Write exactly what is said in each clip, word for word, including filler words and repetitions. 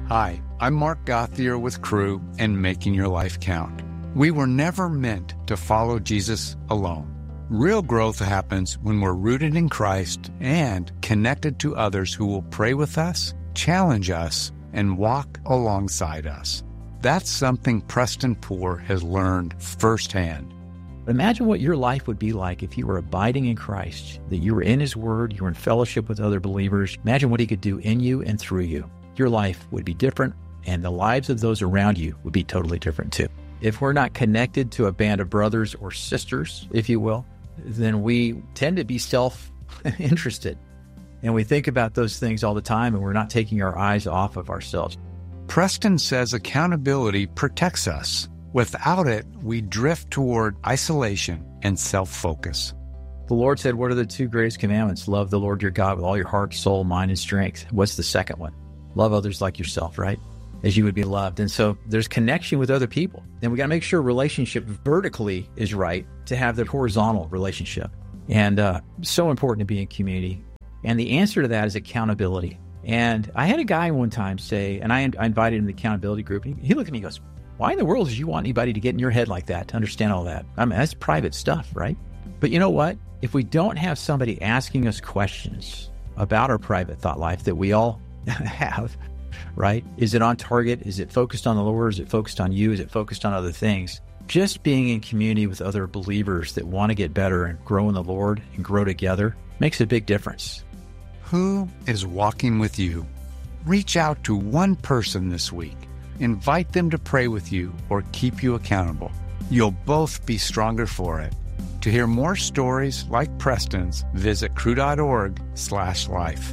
Hi, I'm Mark Gauthier with Crew and Making Your Life Count. We were never meant to follow Jesus alone. Real growth happens when we're rooted in Christ and connected to others who will pray with us, challenge us, and walk alongside us. That's something Preston Poore has learned firsthand. Imagine what your life would be like if you were abiding in Christ, that you were in His Word, you were in fellowship with other believers. Imagine what He could do in you and through you. Your life would be different, and the lives of those around you would be totally different too. If we're not connected to a band of brothers or sisters, if you will, then we tend to be self-interested. And we think about those things all the time, and we're not taking our eyes off of ourselves. Preston says accountability protects us. Without it, we drift toward isolation and self-focus. The Lord said, what are the two greatest commandments? Love the Lord your God with all your heart, soul, mind, and strength. What's the second one? Love others like yourself, right? As you would be loved. And so there's connection with other people. And we got to make sure relationship vertically is right to have the horizontal relationship. And uh, so important to be in community. And the answer to that is accountability. And I had a guy one time say, and I, I invited him to the accountability group. And he looked at me and goes, why in the world did you want anybody to get in your head like that, to understand all that? I mean, that's private stuff, right? But you know what? If we don't have somebody asking us questions about our private thought life that we all have, right? Is it on target? Is it focused on the Lord? Is it focused on you? Is it focused on other things? Just being in community with other believers that want to get better and grow in the Lord and grow together makes a big difference. Who is walking with you? Reach out to one person this week. Invite them to pray with you or keep you accountable. You'll both be stronger for it. To hear more stories like Preston's, visit crew.org slash life.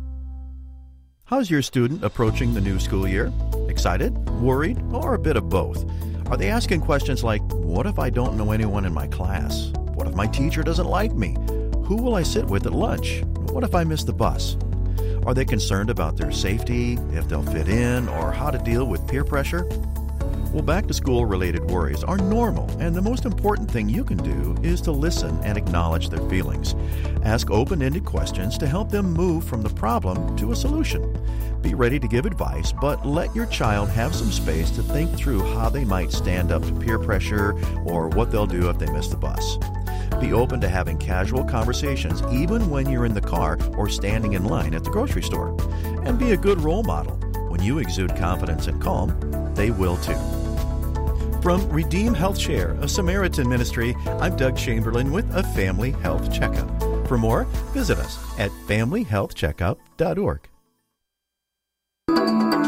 How's your student approaching the new school year? Excited, worried, or a bit of both? Are they asking questions like, what if I don't know anyone in my class? What if my teacher doesn't like me? Who will I sit with at lunch? What if I miss the bus? Are they concerned about their safety, if they'll fit in, or how to deal with peer pressure? Well, back-to-school related worries are normal, and the most important thing you can do is to listen and acknowledge their feelings. Ask open-ended questions to help them move from the problem to a solution. Be ready to give advice, but let your child have some space to think through how they might stand up to peer pressure or what they'll do if they miss the bus. Be open to having casual conversations even when you're in the car or standing in line at the grocery store. And be a good role model. When you exude confidence and calm, they will too. From Redeem Health Share, a Samaritan ministry, I'm Doug Chamberlain with a Family Health Checkup. For more, visit us at family health checkup dot org. So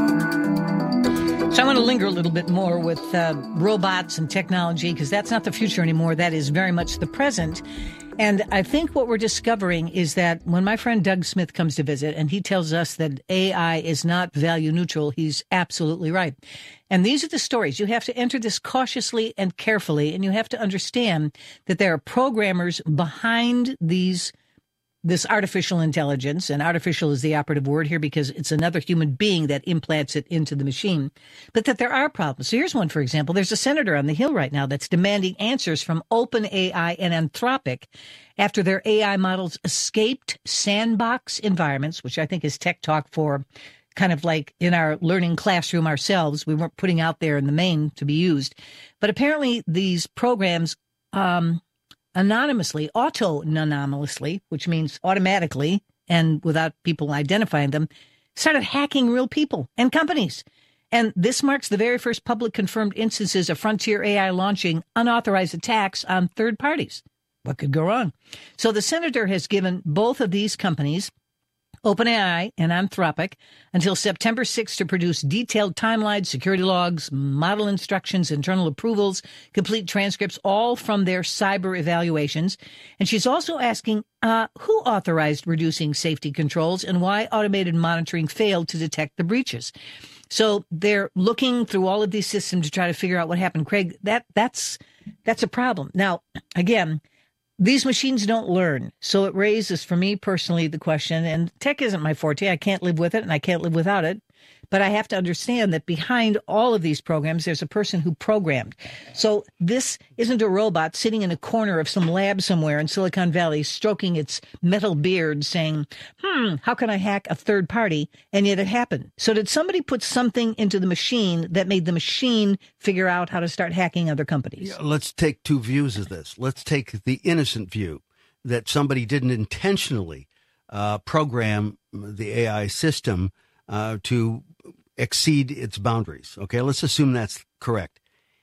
I want to linger a little bit more with uh, robots and technology, because that's not the future anymore. That is very much the present. And I think what we're discovering is that when my friend Doug Smith comes to visit and he tells us that A I is not value neutral, he's absolutely right. And these are the stories. You have to enter this cautiously and carefully, and you have to understand that there are programmers behind these this artificial intelligence, and artificial is the operative word here because it's another human being that implants it into the machine, but that there are problems. So here's one, for example. There's a senator on the Hill right now that's demanding answers from OpenAI and Anthropic after their A I models escaped sandbox environments, which I think is tech talk for kind of like in our learning classroom ourselves. We weren't putting out there in the main to be used. But apparently these programs um anonymously, auto-anonymously, which means automatically and without people identifying them, started hacking real people and companies. And this marks the very first public confirmed instances of Frontier A I launching unauthorized attacks on third parties. What could go wrong? So the senator has given both of these companies, OpenAI and Anthropic, until September sixth to produce detailed timelines, security logs, model instructions, internal approvals, complete transcripts, all from their cyber evaluations. And she's also asking uh, who authorized reducing safety controls and why automated monitoring failed to detect the breaches. So they're looking through all of these systems to try to figure out what happened. Craig, that that's that's a problem. Now, again, these machines don't learn. So it raises, for me personally, the question, and tech isn't my forte. I can't live with it, and I can't live without it. But I have to understand that behind all of these programs, there's a person who programmed. So this isn't a robot sitting in a corner of some lab somewhere in Silicon Valley, stroking its metal beard saying, hmm, how can I hack a third party? And yet it happened. So did somebody put something into the machine that made the machine figure out how to start hacking other companies? Yeah, let's take two views of this. Let's take the innocent view that somebody didn't intentionally uh, program the A I system uh, to exceed its boundaries. Okay, let's assume that's correct.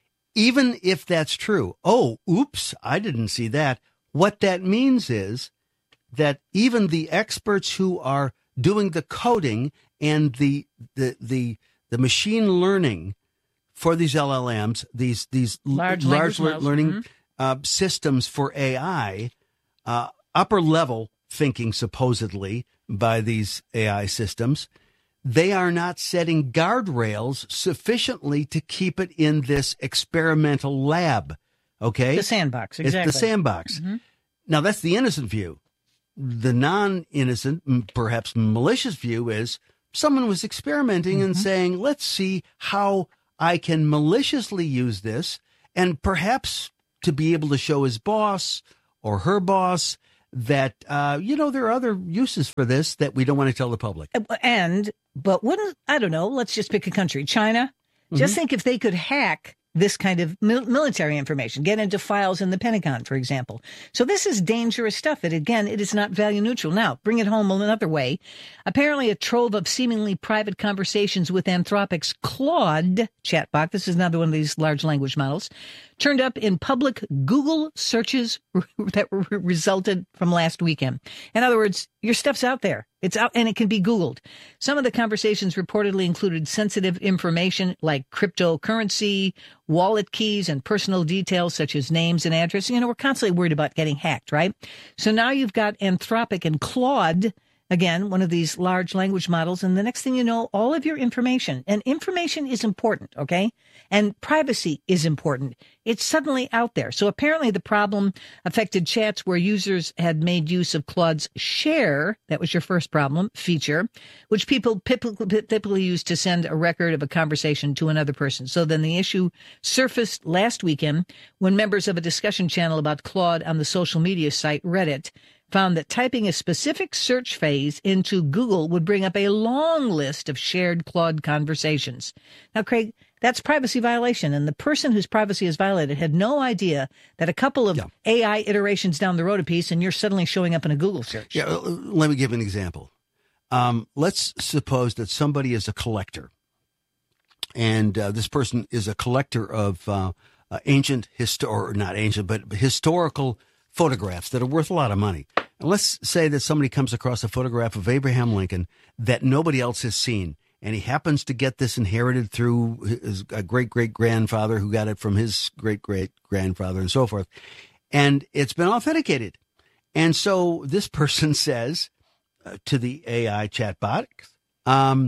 Even if that's true, oh, oops, I didn't see that. What that means is that even the experts who are doing the coding and the the the, the machine learning for these L L Ms, these these large, large large learning mm-hmm. uh, systems for A I, uh, upper level thinking supposedly by these A I systems, they are not setting guardrails sufficiently to keep it in this experimental lab. Okay, the sandbox. Exactly, it's the sandbox. Mm-hmm. Now that's the innocent view. The non-innocent, perhaps malicious view is someone was experimenting mm-hmm. and saying, let's see how I can maliciously use this, and perhaps to be able to show his boss or her boss that, uh, you know, there are other uses for this that we don't want to tell the public. And, but wouldn't, I don't know, let's just pick a country, China. Mm-hmm. Just think if they could hack this kind of mil- military information, get into files in the Pentagon, for example. So this is dangerous stuff. And again, it is not value neutral. Now, bring it home another way. Apparently, a trove of seemingly private conversations with Anthropic's Claude chatbot, this is another one of these large language models, turned up in public Google searches that re- resulted from last weekend. In other words, your stuff's out there. It's out and it can be Googled. Some of the conversations reportedly included sensitive information like cryptocurrency, wallet keys, and personal details such as names and address. You know, we're constantly worried about getting hacked, right? So now you've got Anthropic and Claude, again, one of these large language models. And the next thing you know, all of your information, and information is important, okay? And privacy is important. It's suddenly out there. So apparently the problem affected chats where users had made use of Claude's share, that was your first problem, feature, which people typically use to send a record of a conversation to another person. So then the issue surfaced last weekend when members of a discussion channel about Claude on the social media site Reddit found that typing a specific search phrase into Google would bring up a long list of shared Claude conversations. Now, Craig, that's privacy violation, and the person whose privacy is violated had no idea that a couple of yeah. A I iterations down the road a piece, and you're suddenly showing up in a Google search. Yeah, let me give an example. Um, let's suppose that somebody is a collector, and uh, this person is a collector of uh, uh, ancient, histo- or not ancient, but historical photographs that are worth a lot of money. And let's say that somebody comes across a photograph of Abraham Lincoln that nobody else has seen, and he happens to get this inherited through his great-great-grandfather who got it from his great-great-grandfather and so forth. And it's been authenticated. And so this person says uh, to the A I chatbot, um,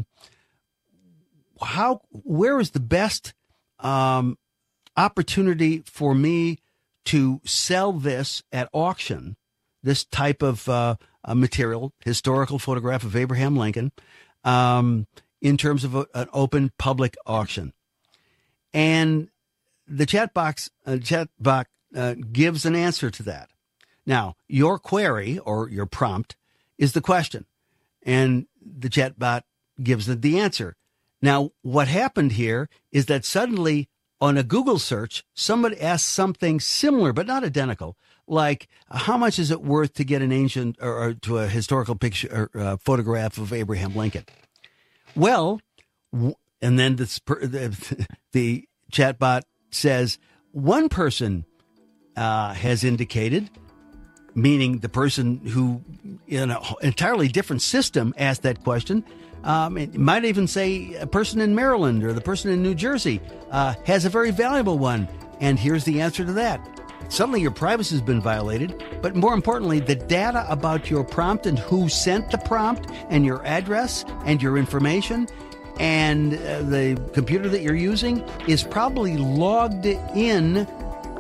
how, where is the best um, opportunity for me to sell this at auction, this type of uh, uh, material, historical photograph of Abraham Lincoln, um, in terms of a, an open public auction? And the chat box, uh, chat box uh, gives an answer to that. Now, your query or your prompt is the question, and the chat bot gives the, the answer. Now, what happened here is that suddenly on a Google search, somebody asked something similar, but not identical, like how much is it worth to get an ancient or, or to a historical picture or uh, photograph of Abraham Lincoln? Well, and then this, the, the chatbot says one person uh, has indicated, meaning the person who in an entirely different system asked that question. Um, it might even say a person in Maryland or the person in New Jersey uh, has a very valuable one. And here's the answer to that. Suddenly your privacy has been violated. But more importantly, the data about your prompt and who sent the prompt and your address and your information and uh, the computer that you're using is probably logged in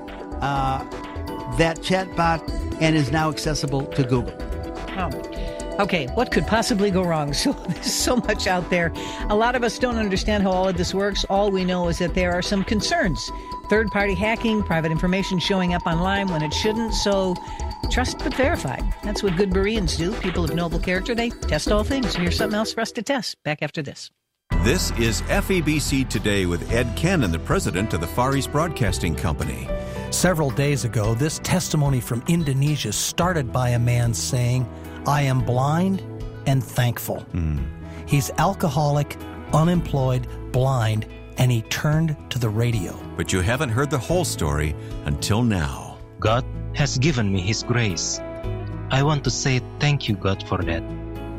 uh, that chatbot and is now accessible to Google. Oh. Okay, what could possibly go wrong? So there's so much out there. A lot of us don't understand how all of this works. All we know is that there are some concerns. Third-party hacking, private information showing up online when it shouldn't. So trust but verify. That's what good Bereans do. People of noble character, they test all things. Here's something else for us to test. Back after this. This is F E B C Today with Ed Cannon, the president of the Far East Broadcasting Company. Several days ago, this testimony from Indonesia started by a man saying, "I am blind and thankful." Mm. He's alcoholic, unemployed, blind, and he turned to the radio. But you haven't heard the whole story until now. God has given me His grace. I want to say thank you, God, for that.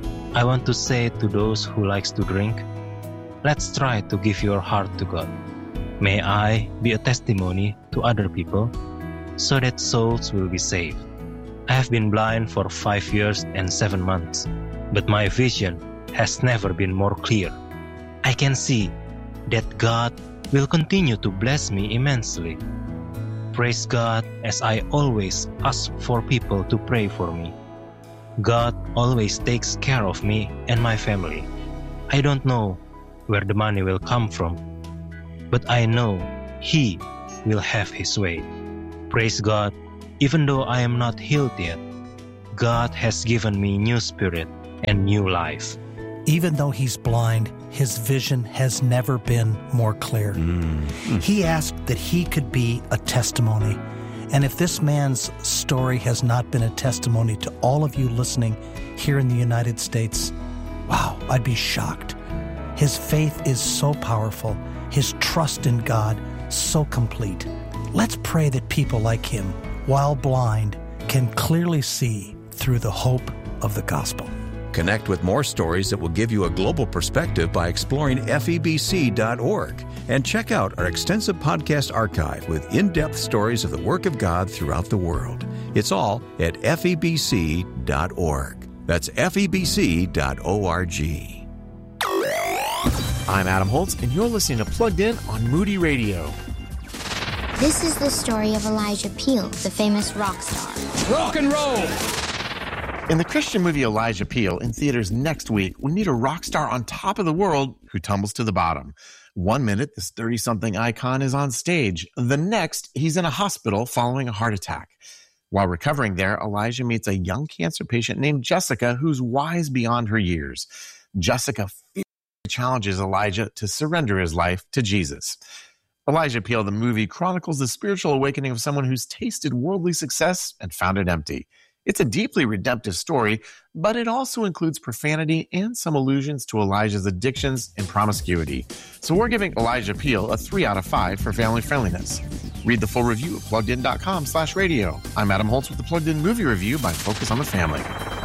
I want to say to those who likes to drink, let's try to give your heart to God. May I be a testimony to other people so that souls will be saved. I have been blind for five years and seven months, but my vision has never been more clear. I can see that God will continue to bless me immensely. Praise God as I always ask for people to pray for me. God always takes care of me and my family. I don't know where the money will come from, but I know He will have His way. Praise God, even though I am not healed yet, God has given me new spirit and new life. Even though he's blind, his vision has never been more clear. Mm. He asked that he could be a testimony. And if this man's story has not been a testimony to all of you listening here in the United States, wow, I'd be shocked. His faith is so powerful, his trust in God so complete. Let's pray that people like him, while blind, can clearly see through the hope of the gospel. Connect with more stories that will give you a global perspective by exploring F E B C dot org. And check out our extensive podcast archive with in-depth stories of the work of God throughout the world. It's all at F E B C dot org. That's F E B C dot org. I'm Adam Holtz, and you're listening to Plugged In on Moody Radio. This is the story of Elijah Peel, the famous rock star. Rock and roll! In the Christian movie Elijah Peel, in theaters next week, we meet a rock star on top of the world who tumbles to the bottom. One minute, this thirty-something icon is on stage. The next, he's in a hospital following a heart attack. While recovering there, Elijah meets a young cancer patient named Jessica who's wise beyond her years. Jessica challenges Elijah to surrender his life to Jesus. Elijah Peel, the movie, chronicles the spiritual awakening of someone who's tasted worldly success and found it empty. It's a deeply redemptive story, but it also includes profanity and some allusions to Elijah's addictions and promiscuity. So we're giving Elijah Peel a three out of five for family friendliness. Read the full review at pluggedin.com slash radio. I'm Adam Holtz with the Plugged In Movie Review by Focus on the Family.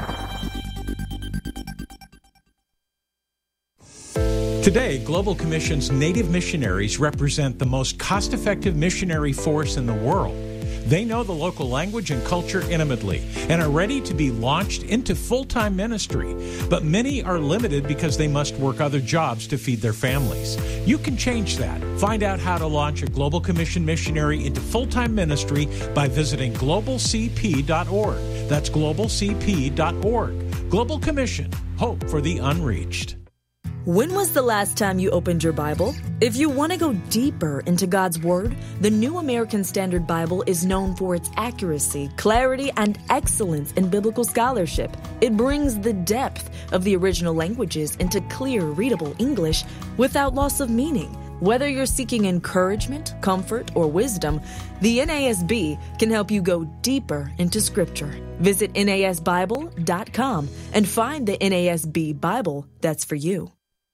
Today, Global Commission's Native missionaries represent the most cost-effective missionary force in the world. They know the local language and culture intimately and are ready to be launched into full-time ministry. But many are limited because they must work other jobs to feed their families. You can change that. Find out how to launch a Global Commission missionary into full-time ministry by visiting global c p dot org. That's global c p dot org. Global Commission, hope for the unreached. When was the last time you opened your Bible? If you want to go deeper into God's Word, the New American Standard Bible is known for its accuracy, clarity, and excellence in biblical scholarship. It brings the depth of the original languages into clear, readable English without loss of meaning. Whether you're seeking encouragement, comfort, or wisdom, the N A S B can help you go deeper into Scripture. Visit N A S Bible dot com and find the N A S B Bible that's for you.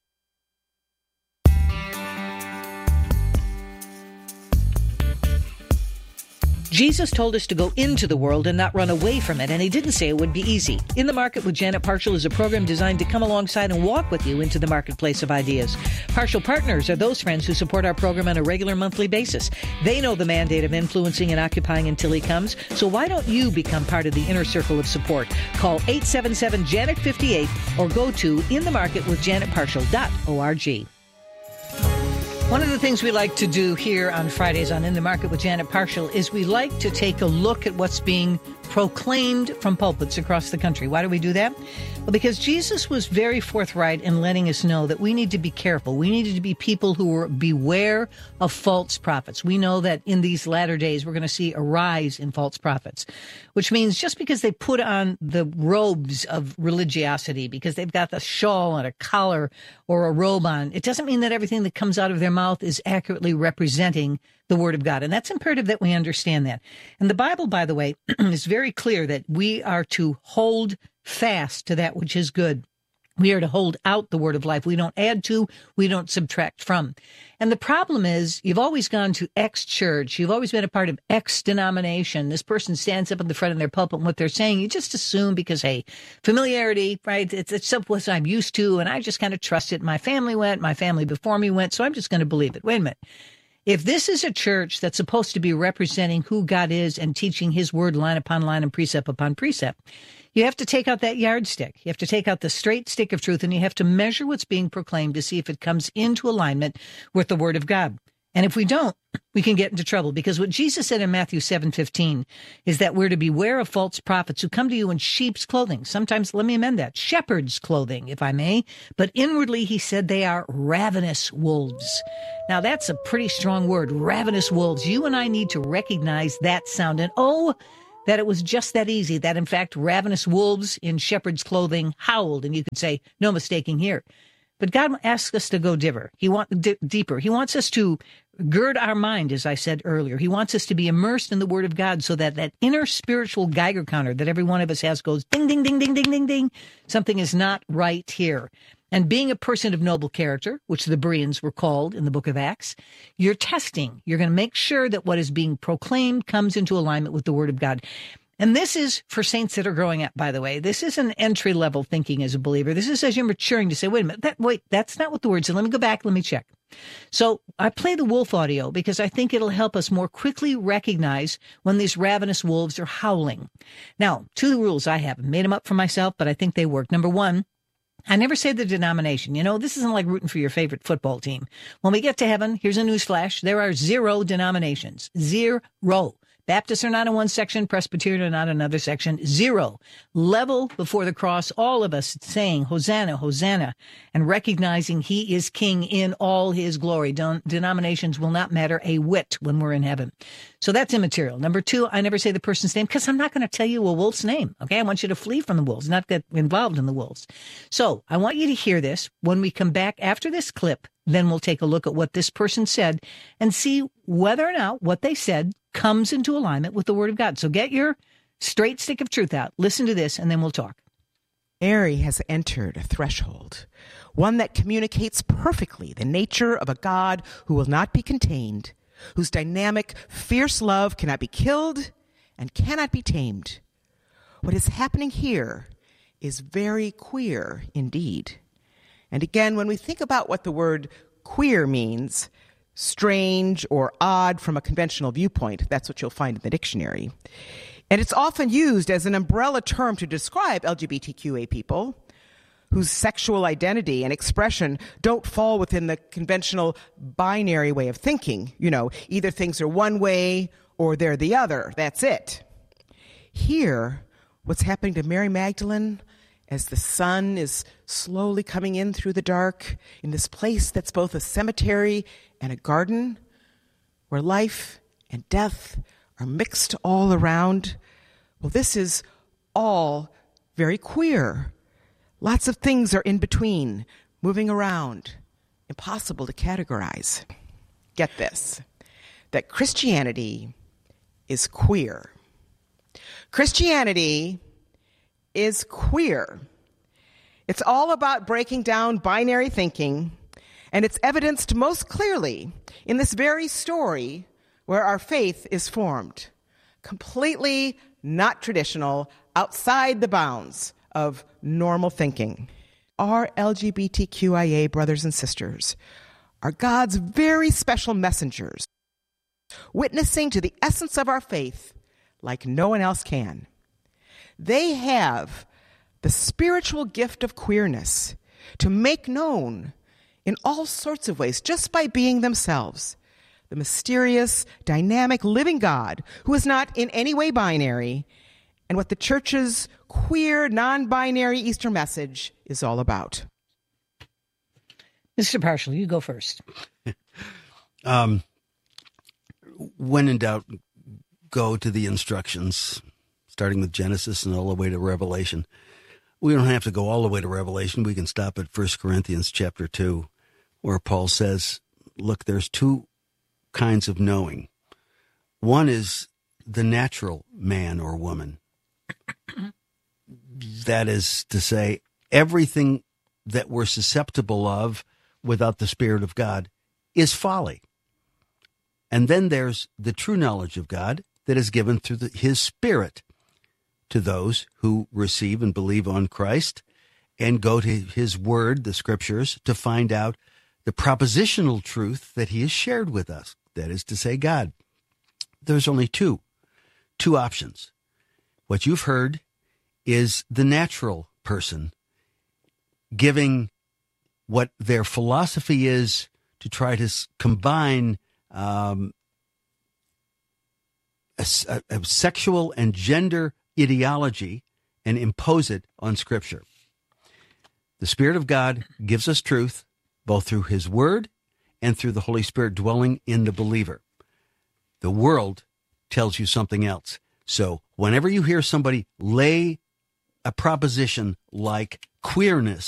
Jesus told us to go into the world and not run away from it, and he didn't say it would be easy. In the Market with Janet Parshall is a program designed to come alongside and walk with you into the marketplace of ideas. Parshall Partners are those friends who support our program on a regular monthly basis. They know the mandate of influencing and occupying until he comes, so why don't you become part of the inner circle of support? Call eight seven seven, Janet fifty-eight or go to in the market with janet parshall dot org. One of the things we like to do here on Fridays on In the Market with Janet Parshall is we like to take a look at what's being proclaimed from pulpits across the country. Why do we do that? Well, because Jesus was very forthright in letting us know that we need to be careful. We needed to be people who were beware of false prophets. We know that in these latter days, we're going to see a rise in false prophets, which means just because they put on the robes of religiosity, because they've got the shawl and a collar or a robe on, it doesn't mean that everything that comes out of their mouth is accurately representing the Word of God. And that's imperative that we understand that. And the Bible, by the way, is very clear that we are to hold fast to that which is good. We are to hold out the word of life. We don't add to, we don't subtract from. And the problem is, you've always gone to X church. You've always been a part of X denomination. This person stands up in the front of their pulpit and what they're saying, you just assume because, hey, familiarity, right? It's, it's what I'm used to, and I just kind of trust it. My family went, my family before me went, so I'm just going to believe it. Wait a minute. If this is a church that's supposed to be representing who God is and teaching his word line upon line and precept upon precept, you have to take out that yardstick. You have to take out the straight stick of truth, and you have to measure what's being proclaimed to see if it comes into alignment with the word of God. And if we don't, we can get into trouble, because what Jesus said in Matthew seven fifteen is that we're to beware of false prophets who come to you in sheep's clothing. Sometimes, let me amend that, shepherd's clothing, if I may. But inwardly, he said they are ravenous wolves. Now, that's a pretty strong word, ravenous wolves. You and I need to recognize that sound. And oh, that it was just that easy, that in fact, ravenous wolves in shepherd's clothing howled. And you could say, no mistaking here. But God asks us to go deeper. He want, d- deeper. He wants us to gird our mind, as I said earlier. He wants us to be immersed in the Word of God so that that inner spiritual Geiger counter that every one of us has goes ding, ding, ding, ding, ding, ding, ding. Something is not right here. And being a person of noble character, which the Bereans were called in the book of Acts, you're testing. You're going to make sure that what is being proclaimed comes into alignment with the Word of God. And this is for saints that are growing up, by the way. This isn't entry-level thinking as a believer. This is as you're maturing to say, wait a minute, that, wait, that's not what the word said. Let me go back. Let me check. So I play the wolf audio because I think it'll help us more quickly recognize when these ravenous wolves are howling. Now, two rules I have. I made them up for myself, but I think they work. Number one, I never say the denomination. You know, this isn't like rooting for your favorite football team. When we get to heaven, here's a news flash. There are zero denominations. Zero. Baptists are not in one section, Presbyterian are not in another section. Zero. Level before the cross, all of us saying, Hosanna, Hosanna, and recognizing he is king in all his glory. Don- denominations will not matter a whit when we're in heaven. So that's immaterial. Number two, I never say the person's name because I'm not going to tell you a wolf's name. Okay, I want you to flee from the wolves, not get involved in the wolves. So I want you to hear this. When we come back after this clip, then we'll take a look at what this person said and see whether or not what they said comes into alignment with the Word of God. So get your straight stick of truth out. Listen to this, and then we'll talk. Mary has entered a threshold, one that communicates perfectly the nature of a God who will not be contained, whose dynamic, fierce love cannot be killed and cannot be tamed. What is happening here is very queer indeed. And again, when we think about what the word queer means, strange or odd from a conventional viewpoint, that's what you'll find in the dictionary. And it's often used as an umbrella term to describe L G B T Q A people whose sexual identity and expression don't fall within the conventional binary way of thinking. You know, either things are one way or they're the other. That's it. Here, what's happening to Mary Magdalene as the sun is slowly coming in through the dark in this place that's both a cemetery and a garden, where life and death are mixed all around. Well, this is all very queer. Lots of things are in between, moving around, impossible to categorize. Get this, that Christianity is queer. Christianity is queer. It's all about breaking down binary thinking, and it's evidenced most clearly in this very story where our faith is formed. Completely not traditional, outside the bounds of normal thinking. Our L G B T Q I A brothers and sisters are God's very special messengers, witnessing to the essence of our faith like no one else can. They have the spiritual gift of queerness to make known in all sorts of ways, just by being themselves, the mysterious, dynamic, living God who is not in any way binary and what the church's queer, non-binary Easter message is all about. Mister Parshall, you go first. um, when in doubt, go to the instructions, starting with Genesis and all the way to Revelation. We don't have to go all the way to Revelation. We can stop at First Corinthians chapter two, where Paul says, look, there's two kinds of knowing. One is the natural man or woman. That is to say, everything that we're susceptible of without the Spirit of God is folly. And then there's the true knowledge of God that is given through the, his Spirit to those who receive and believe on Christ and go to his word, the scriptures, to find out the propositional truth that he has shared with us. That is to say, God. There's only two, two options. What you've heard is the natural person giving what their philosophy is to try to combine um, a, a, a sexual and gender ideology and impose it on Scripture. The Spirit of God gives us truth, both through his word and through the Holy Spirit dwelling in the believer. The world tells you something else. So whenever you hear somebody lay a proposition like queerness